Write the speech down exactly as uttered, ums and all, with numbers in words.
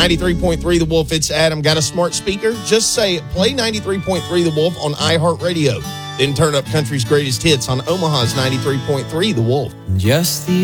ninety-three point three The Wolf, it's Adam. Got a smart speaker? Just say, play ninety-three point three The Wolf on iHeartRadio. Then turn up country's greatest hits on Omaha's ninety-three point three The Wolf. Just the